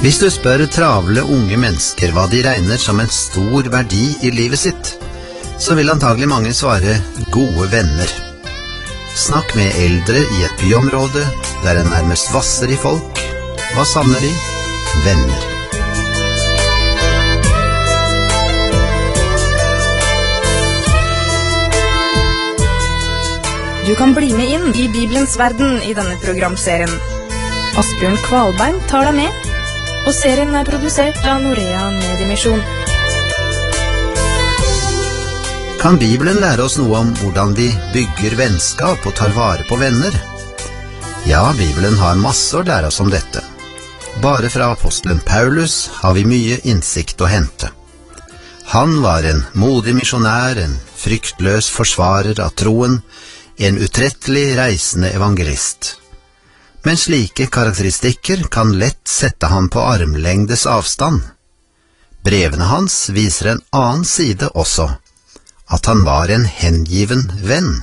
Hvis du spør travle unge mennesker hva de regner som en stor verdi i livet sitt, så vil antagelig mange svare gode venner. Snakk med eldre i et byområde der en nærmest vasser i folk. Hva savner de? Venner. Du kan bli med inn i Bibelens verden i denne programserien. Asbjørn Kvalbein tar deg med, og serien er produsert av Norea Mediemisjon. Kan Bibelen lære oss noe om hvordan vi bygger vennskap og tar vare på venner? Ja, Bibelen har masse å lære oss om dette. Bare fra apostelen Paulus har vi mye innsikt å hente. Han var en modig misjonær, en fryktløs forsvarer av troen, en utrettelig reisende evangelist. Men slike karakteristikker kan lett sette ham på armlengdes avstand. Brevene hans viser en annen side også, at han var en hengiven venn.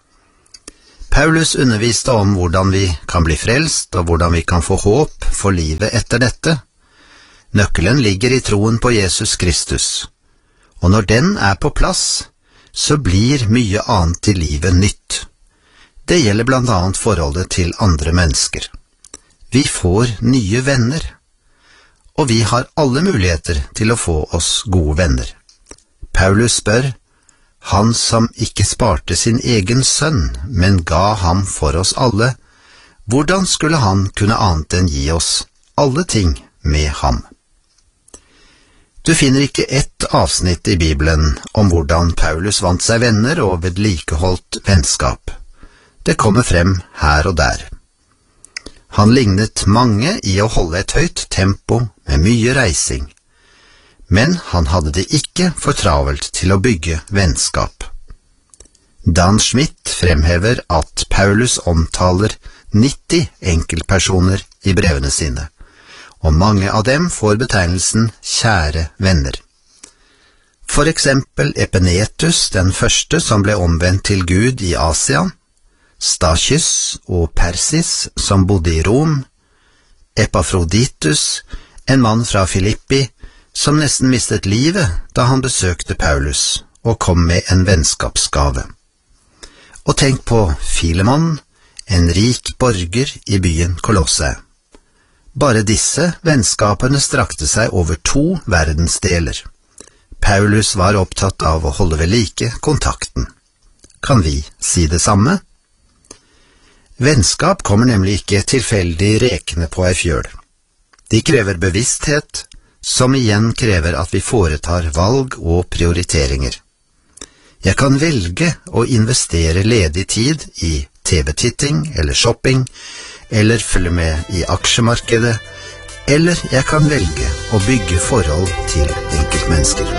Paulus underviste om hvordan vi kan bli frelst, og hvordan vi kan få håp for livet etter dette. Nøkkelen ligger i troen på Jesus Kristus, og når den er på plass, så blir mye annet i livet nytt. Det gjelder blant annet forholdet til andre mennesker. Vi får nye venner, og vi har alle muligheter til å få oss gode venner. Paulus spør, han som ikke sparte sin egen sønn, men ga ham for oss alle, hvordan skulle han kunne annet enn gi oss alle ting med ham? Du finner ikke ett avsnitt i Bibelen om hvordan Paulus vant seg venner og vedlikeholdt vennskap. Det kommer frem her og der. Han lignet mange i å holde et høyt tempo med mye reising, men han hadde det ikke for travelt til å bygge vennskap. Dan Schmidt fremhever at Paulus omtaler 90 enkeltpersoner i brevene sine, og mange av dem får betegnelsen kjære venner. For eksempel Epenetus, den første som ble omvendt til Gud i Asia, Stachys og Persis, som bodde i Rom, Epafroditus, en mann fra Filippi, som nesten mistet livet da han besøkte Paulus og kom med en vennskapsgave. Og tenk på Filemon, en rik borger i byen Kolosse. Bare disse vennskapene strakte seg over 2 verdensdeler. Paulus var opptatt av å holde ved like kontakten. Kan vi si det samme? Vennskap kommer nemlig ikke tilfeldig rekende på ei fjøl. De krever bevissthet, som igjen krever at vi foretar valg og prioriteringer. Jeg kan velge å investere ledig tid i TV-titting eller shopping, eller følge med i aksjemarkedet, eller jeg kan velge å bygge forhold til enkeltmennesker.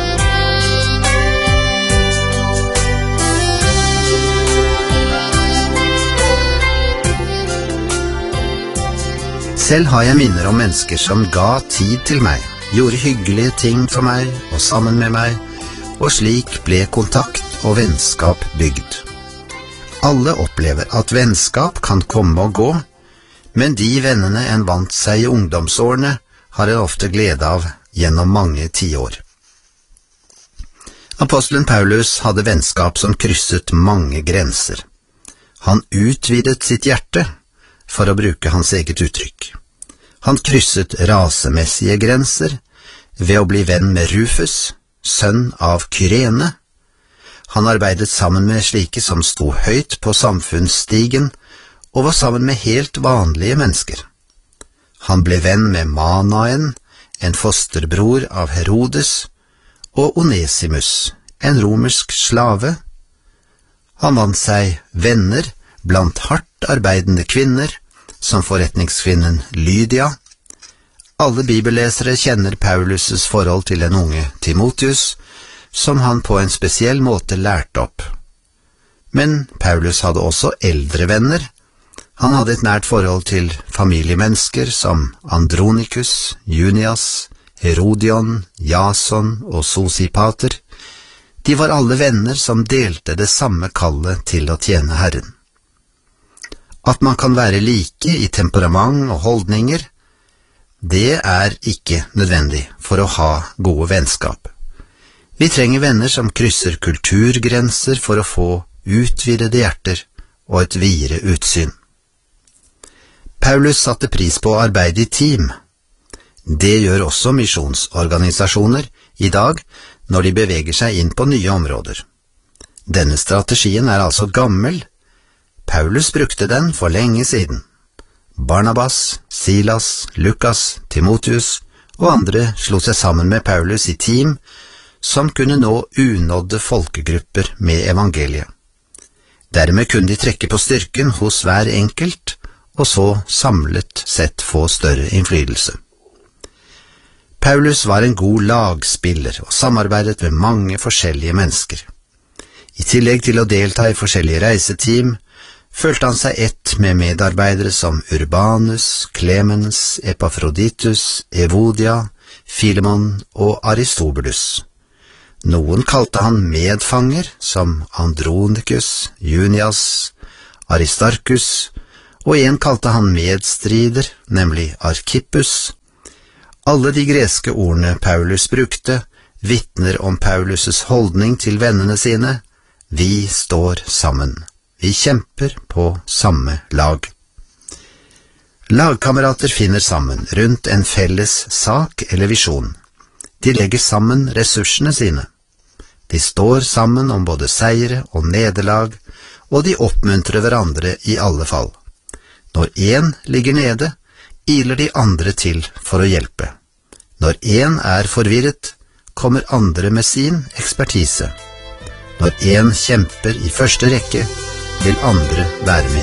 Selv har jeg minner om mennesker som ga tid til meg, gjorde hyggelige ting for meg og sammen med meg, og slik ble kontakt og vennskap bygd. Alle opplever at vennskap kan komme og gå, men de vennene en vant seg i ungdomsårene har en ofte glede av gjennom mange tiår. Apostelen Paulus hadde vennskap som krysset mange grenser. Han utvidet sitt hjerte, for å bruke hans eget uttrykk. Han krysset rasemessige grenser ved å bli venn med Rufus, sønn av Kyrene. Han arbeidet sammen med slike som sto høyt på samfunnsstigen og var sammen med helt vanlige mennesker. Han ble venn med Manaen, en fosterbror av Herodes, og Onesimus, en romersk slave. Han vant seg venner blant hardt arbeidende kvinner, som forretningskvinnen Lydia. Alle bibellesere kjenner Paulus' forhold til den unge Timotheus, som han på en spesiell måte lærte opp. Men Paulus hadde også eldre venner. Han hadde et nært forhold til familiemennesker som Andronikus, Junias, Herodion, Jason og Sosipater. De var alle venner som delte det samme kallet til å tjene Herren. At man kan være like i temperament og holdninger, det ikke nødvendig for å ha gode vennskap. Vi trenger venner som krysser kulturgrenser for å få utvidede hjerter og et videre utsyn. Paulus satte pris på å arbeide i team. Det gjør også misjonsorganisasjoner i dag når de beveger seg inn på nye områder. Denne strategien altså gammel. Paulus brukte den for lenge siden. Barnabas, Silas, Lukas, Timotheus og andre slo seg sammen med Paulus i team som kunne nå unådde folkegrupper med evangeliet. Dermed kunne de trekke på styrken hos hver enkelt, og så samlet sett få større innflytelse. Paulus var en god lagspiller og samarbeidet med mange forskjellige mennesker. I tillegg til å delta i forskjellige reiseteam, følte han seg ett med medarbeidere som Urbanus, Clemens, Epafroditus, Evodia, Filemon og Aristobulus. Noen kalte han medfanger, som Andronicus, Junias, Aristarchus, og en kalte han medstrider, nemlig Archippus. Alle de greske ordene Paulus brukte, vitner om Paulus' holdning til vennene sine. Vi står sammen. Vi kjemper på samme lag. Lagkamerater finner sammen rundt en felles sak eller visjon. De legger sammen ressursene sine. De står sammen om både seire og nederlag, og de oppmuntrer hverandre i alle fall. Når en ligger nede, iler de andre til for å hjelpe. Når en forvirret, kommer andre med sin ekspertise. Når en kjemper i første rekke, vil andre være med.